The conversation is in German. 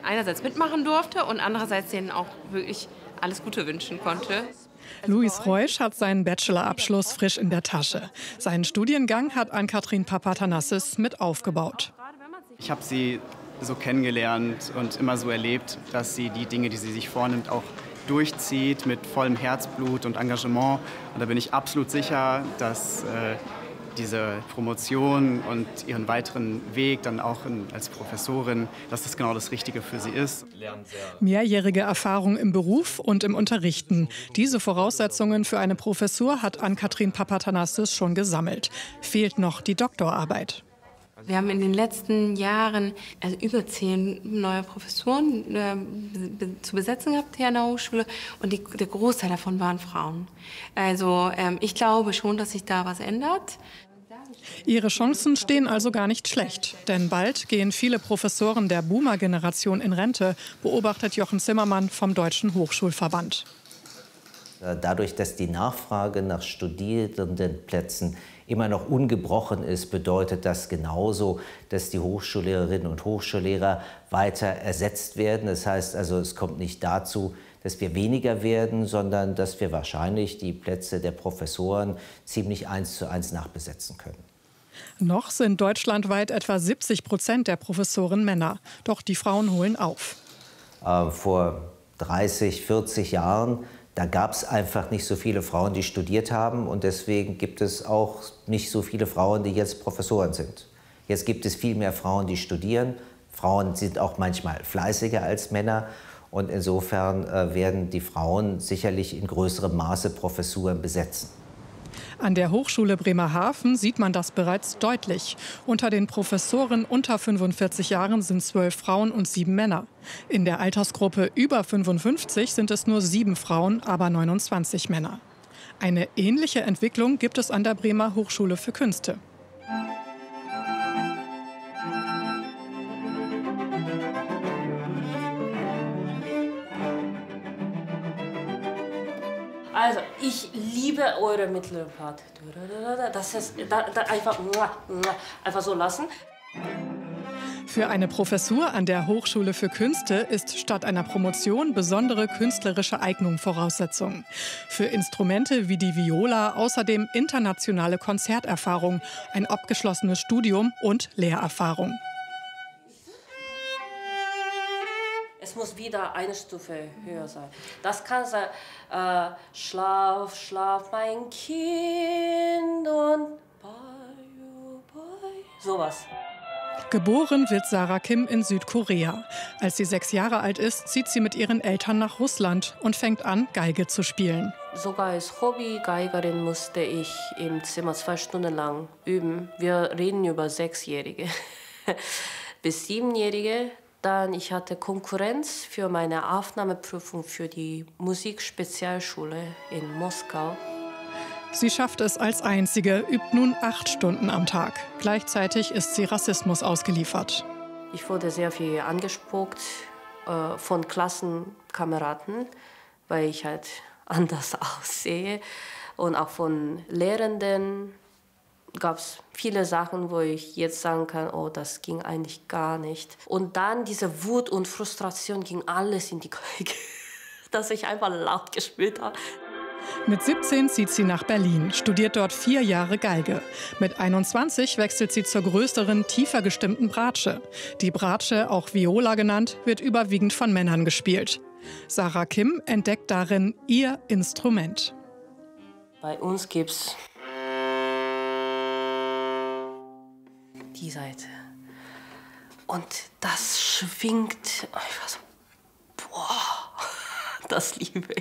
einerseits mitmachen durfte und andererseits denen auch wirklich alles Gute wünschen konnte. Luis Reusch hat seinen Bachelorabschluss frisch in der Tasche. Seinen Studiengang hat Ann-Kathrin Papathanasis mit aufgebaut. Ich habe sie so kennengelernt und immer so erlebt, dass sie die Dinge, die sie sich vornimmt, auch durchzieht mit vollem Herzblut und Engagement. Und da bin ich absolut sicher, dass diese Promotion und ihren weiteren Weg dann auch als Professorin, dass das genau das Richtige für sie ist. Mehrjährige Erfahrung im Beruf und im Unterrichten. Diese Voraussetzungen für eine Professur hat Ann-Kathrin Papathanasis schon gesammelt. Fehlt noch die Doktorarbeit. Wir haben in den letzten Jahren über 10 neue Professuren zu besetzen gehabt hier an der Hochschule und der Großteil davon waren Frauen. Also ich glaube schon, dass sich da was ändert. Ihre Chancen stehen also gar nicht schlecht. Denn bald gehen viele Professoren der Boomer-Generation in Rente, beobachtet Jochen Zimmermann vom Deutschen Hochschulverband. Dadurch, dass die Nachfrage nach Studierendenplätzen immer noch ungebrochen ist, bedeutet das genauso, dass die Hochschullehrerinnen und Hochschullehrer weiter ersetzt werden. Das heißt also, es kommt nicht dazu, dass wir weniger werden, sondern dass wir wahrscheinlich die Plätze der Professoren ziemlich 1:1 nachbesetzen können. Noch sind deutschlandweit etwa 70% der Professoren Männer. Doch die Frauen holen auf. Vor 30, 40 Jahren da gab es einfach nicht so viele Frauen, die studiert haben. Und deswegen gibt es auch nicht so viele Frauen, die jetzt Professoren sind. Jetzt gibt es viel mehr Frauen, die studieren. Frauen sind auch manchmal fleißiger als Männer. Und insofern werden die Frauen sicherlich in größerem Maße Professuren besetzen. An der Hochschule Bremerhaven sieht man das bereits deutlich. Unter den Professoren unter 45 Jahren sind 12 Frauen und 7 Männer. In der Altersgruppe über 55 sind es nur 7 Frauen, aber 29 Männer. Eine ähnliche Entwicklung gibt es an der Bremer Hochschule für Künste. Also, ich liebe eure mittlere Part. Das ist einfach so lassen. Für eine Professur an der Hochschule für Künste ist statt einer Promotion besondere künstlerische Eignung Voraussetzung. Für Instrumente wie die Viola außerdem internationale Konzerterfahrung, ein abgeschlossenes Studium und Lehrerfahrung. Es muss wieder eine Stufe höher sein. Das kann sein, Schlaf, Schlaf, mein Kind und bye. Sowas. Geboren wird Sarah Kim in Südkorea. Als sie 6 Jahre alt ist, zieht sie mit ihren Eltern nach Russland und fängt an, Geige zu spielen. Sogar als Hobby-Geigerin musste ich im Zimmer 2 Stunden lang üben. Wir reden über 6-Jährige bis 7-Jährige. Dann ich hatte Konkurrenz für meine Aufnahmeprüfung für die Musikspezialschule in Moskau. Sie schafft es als Einzige, übt nun 8 Stunden am Tag. Gleichzeitig ist sie Rassismus ausgeliefert. Ich wurde sehr viel angespuckt von Klassenkameraden, weil ich halt anders aussehe. Und auch von Lehrenden gab es viele Sachen, wo ich jetzt sagen kann, oh, das ging eigentlich gar nicht. Und dann diese Wut und Frustration ging alles in die Geige, dass ich einfach laut gespielt habe. Mit 17 zieht sie nach Berlin, studiert dort 4 Jahre Geige. Mit 21 wechselt sie zur größeren, tiefer gestimmten Bratsche. Die Bratsche, auch Viola genannt, wird überwiegend von Männern gespielt. Sarah Kim entdeckt darin ihr Instrument. Bei uns gibt's die Seite. Und das schwingt einfach so, boah, das liebe ich.